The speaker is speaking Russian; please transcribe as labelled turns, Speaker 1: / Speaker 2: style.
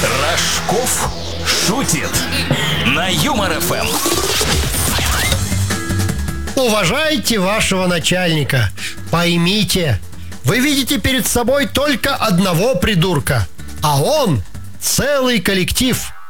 Speaker 1: Рожков шутит на Юмор ФМ.
Speaker 2: Уважайте вашего начальника. Поймите, вы видите перед собой только одного придурка, а он целый коллектив.